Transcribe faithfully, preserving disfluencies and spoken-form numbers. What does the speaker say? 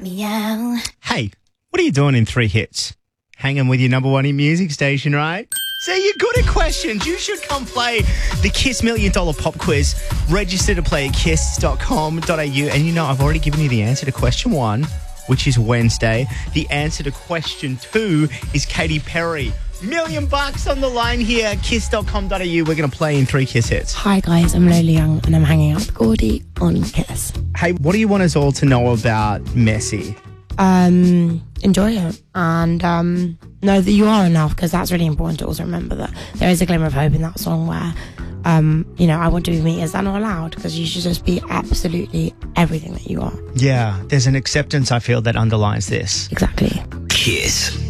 meow. Hey, what are you doing in three hits? Hanging with your number one in music station, right? See, you're good at questions. You should come play the Kiss Million Dollar Pop Quiz. Register to play at kiss dot com dot a u. And you know, I've already given you the answer to question one, which is Wednesday. The answer to question two is Katy Perry. Million bucks on the line here, kiss dot com dot a u. We're going to play in three Kiss hits. Hi guys, I'm Lola Young and I'm hanging out with Gordy on Kiss. Hey, what do you want us all to know about Messi? Um, enjoy it and um, know that you are enough, because that's really important to also remember that there is a glimmer of hope in that song where, um, you know, I want to be me. Is that not allowed? Because you should just be absolutely everything that you are. Yeah, there's an acceptance, I feel, that underlies this. Exactly. Kiss.